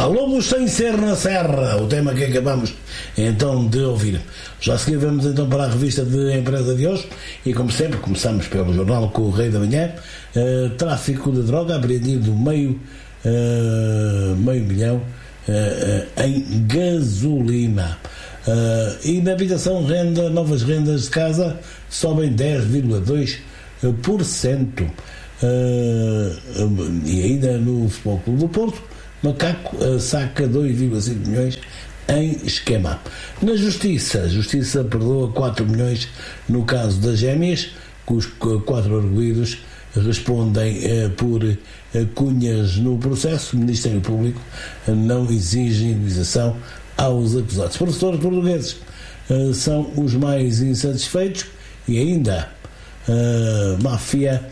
Lobos sem ser na serra, o tema que acabamos então de ouvir. Já a seguir vamos então para a revista de empresa de hoje e, como sempre, começamos pelo jornal Correio da Manhã. Tráfico de droga apreendido meio milhão em gasolina. Inabitação, novas rendas de casa sobem 10,2%. E ainda no Futebol Clube do Porto, Macaco saca 2,5 milhões em esquema. Na Justiça, a Justiça perdoa 4 milhões no caso das gêmeas, cujos 4 arguidos respondem por cunhas no processo. O Ministério Público não exige indenização aos acusados. Professores portugueses são os mais insatisfeitos e ainda máfia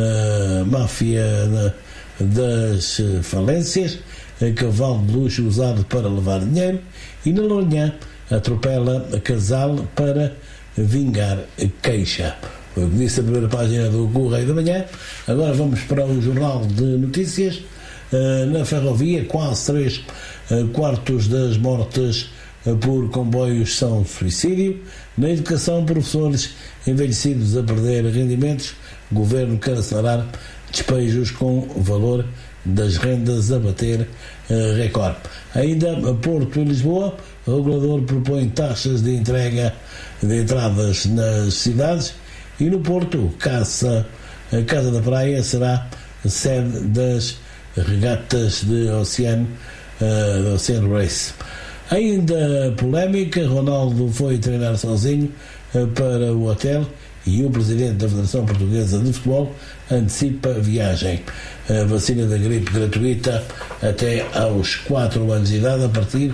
das falências, cavalo de luxo usado para levar dinheiro, e na Lourinhã atropela casal para vingar queixa. Foi o que disse a primeira página do Correio da Manhã. Agora vamos para o Jornal de Notícias. Na ferrovia, quase 3/4 das mortes por comboios são suicídio. Na educação, professores envelhecidos a perder rendimentos. O governo quer acelerar despejos com valor das rendas a bater recorde. Ainda a Porto e Lisboa, o regulador propõe taxas de entrega de entradas nas cidades, e no Porto, a Casa da Praia será sede das regatas de Oceano Race. Ainda polémica, Ronaldo foi treinar sozinho para o hotel e o presidente da Federação Portuguesa de Futebol antecipa a viagem. A vacina da gripe gratuita até aos 4 anos de idade, a partir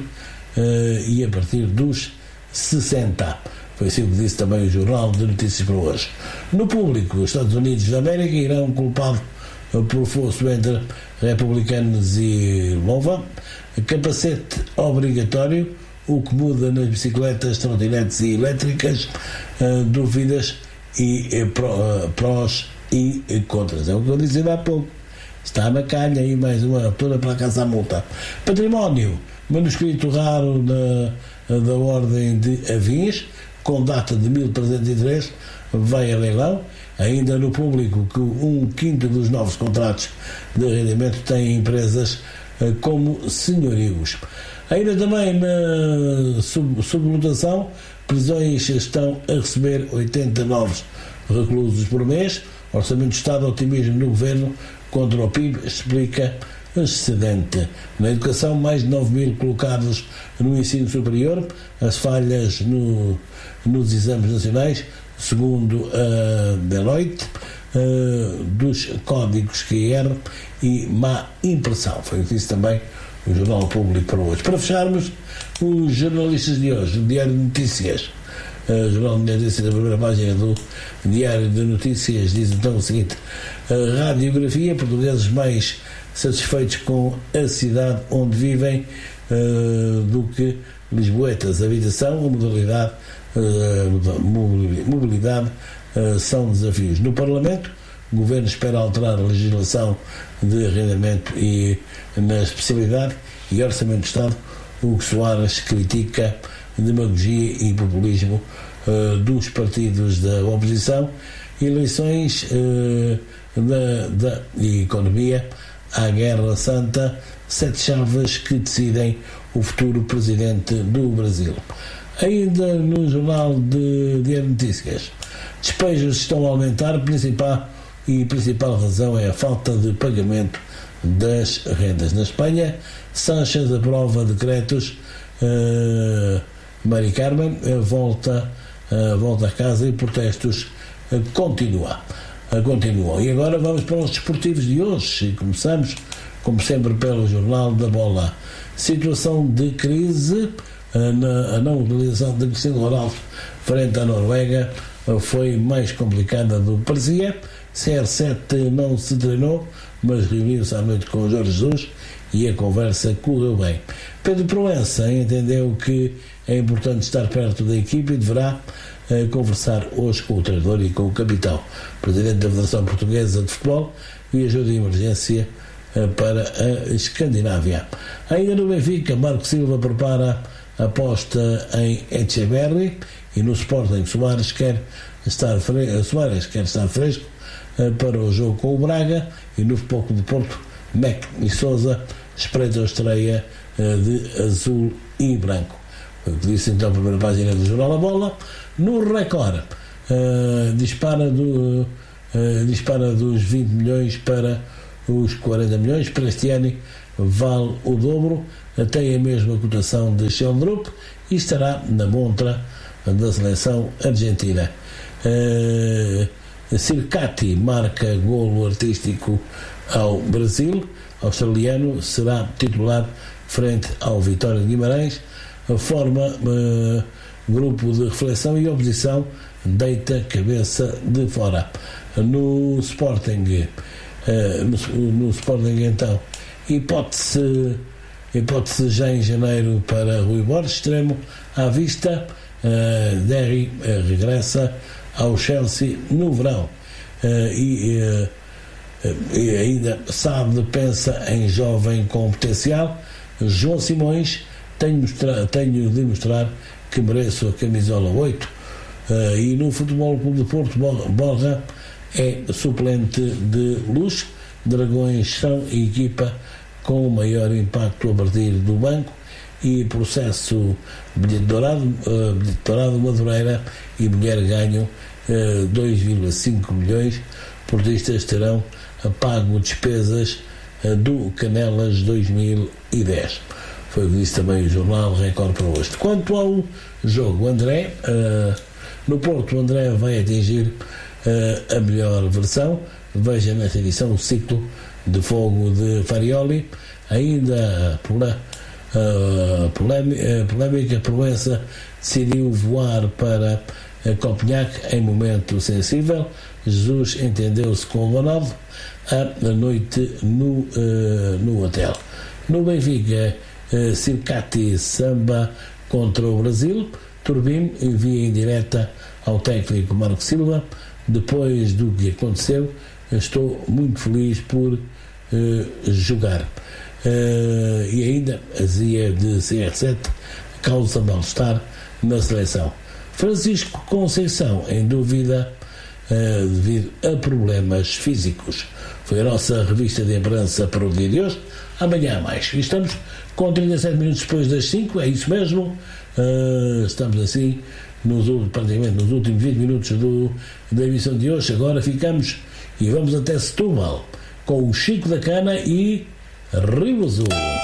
dos 60. Foi assim que disse também o Jornal de Notícias para hoje. No Público, os Estados Unidos da América irão culpado por fosso entre republicanos e Lova. Capacete obrigatório, o que muda nas bicicletas, trotinetes e elétricas, dúvidas e prós e contras. É o que eu disse há pouco. Está na calha aí mais uma toda para casa à multa. Património, manuscrito raro da Ordem de Avis, com data de 1303, vai a leilão. Ainda no Público, que 1/5 dos novos contratos de arrendamento têm empresas como senhorios. Ainda também na sublotação, prisões estão a receber 80 novos reclusos por mês. Orçamento do Estado, otimismo do Governo contra o PIB, explica excedente. Na educação, mais de 9 mil colocados no ensino superior. As falhas nos exames nacionais, segundo a Deloitte, dos códigos QR e má impressão. Foi o que disse também o Jornal Público para hoje. Para fecharmos, os jornalistas de hoje, o Diário de Notícias, o Jornal de Notícias, da primeira página do Diário de Notícias, diz então o seguinte: a radiografia, portugueses mais satisfeitos com a cidade onde vivem do que lisboetas. Habitação, mobilidade são desafios. No Parlamento, o Governo espera alterar a legislação de arrendamento e na especialidade, e Orçamento do Estado, Hugo Soares critica demagogia e populismo dos partidos da oposição. Eleições da economia, à Guerra Santa, 7 chaves que decidem o futuro presidente do Brasil. Ainda no Jornal de Diário de Notícias, despejos estão a aumentar, principal razão é a falta de pagamento das rendas. Na Espanha, Sánchez aprova decretos, Mari Carmen volta a casa e protestos continuam. E agora vamos para os desportivos de hoje e começamos, como sempre, pelo Jornal da Bola. Situação de crise, a não utilização de Cristiano Ronaldo frente à Noruega foi mais complicada do que parecia. CR7 não se treinou, mas reuniu-se à noite com Jorge Jesus e a conversa correu bem. Pedro Proença entendeu que é importante estar perto da equipe e deverá conversar hoje com o treinador e com o capitão. O presidente da Federação Portuguesa de Futebol viajou de emergência para a Escandinávia. Ainda no Benfica, Marco Silva prepara a aposta em Echeverri, e no Sporting Soares quer estar fresco para o jogo com o Braga, e no Futebol Clube de Porto, Mac e Sousa espreitam a estreia de azul e branco. Foi o que disse então a primeira página do Jornal A Bola. No Record, dispara dos 20 milhões para os 40 milhões. Para este ano vale o dobro, tem a mesma cotação de Sheldrup e estará na montra da seleção argentina. Circati marca golo artístico ao Brasil. Australiano será titular frente ao Vitória de Guimarães. Forma grupo de reflexão e oposição deita cabeça de fora. No Sporting, então, hipótese já em janeiro para Rui Borges, extremo à vista. Derry regressa ao Chelsea no verão, e ainda sabe, pensa em jovem com potencial. João Simões, tenho de mostrar que mereço a camisola 8. E no Futebol Clube de Porto, Borja é suplente de luxo. Dragões são a equipa com o maior impacto a partir do banco. E processo bilhete dourado, Madureira e mulher ganham 2,5 milhões. Portistas terão pago despesas do Canelas 2010. Foi o que disse também o jornal Record para hoje. Quanto ao jogo, André, no Porto, André vai atingir a melhor versão. Veja nesta edição o ciclo de fogo de Farioli. Ainda polémica, Proença decidiu voar para Copenhague em momento sensível. Jesus entendeu-se com o Ronaldo à noite no hotel. No Benfica, Circati samba contra o Brasil. Turbin envia em direta ao técnico Marco Silva: depois do que aconteceu, estou muito feliz por jogar. E ainda azia de CR7 causa mal-estar na seleção. Francisco Conceição em dúvida devido a problemas físicos. Foi a nossa revista de imprensa para o dia de hoje. Amanhã há mais. E estamos com 37 minutos depois das 5, é isso mesmo. Estamos assim praticamente nos últimos 20 minutos da emissão de hoje. Agora ficamos e vamos até Setúbal com o Chico da Cana e Rio Azul.